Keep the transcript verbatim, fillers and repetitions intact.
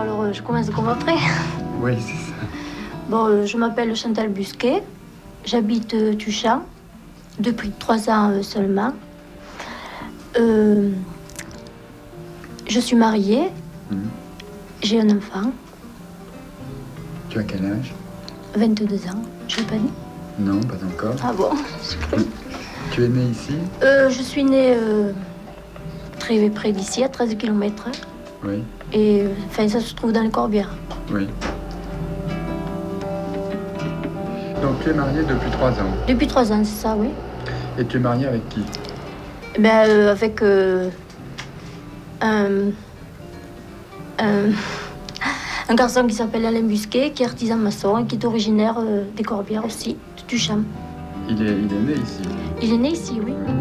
alors euh, je commence comme après. Oui, c'est ça. Bon, euh, je m'appelle Chantal Busquet, j'habite euh, Tuchan depuis trois ans euh, seulement. Euh, je suis mariée, Mmh. j'ai un enfant, Tu as quel âge? vingt-deux ans, je l'ai pas dit. Non, pas encore. Ah bon? Tu es né ici? euh, Je suis née euh, très près d'ici, à treize kilomètres. Oui, Et enfin, ça se trouve dans les Corbières. oui. Donc tu es mariée depuis trois ans. Depuis trois ans, c'est ça, oui. Et tu es mariée avec qui? Ben, euh, avec euh, un, un, un garçon qui s'appelle Alain Busquet, qui est artisan maçon et qui est originaire euh, des Corbières aussi, de Tucham. Il est, il est né ici. Il est né ici, oui.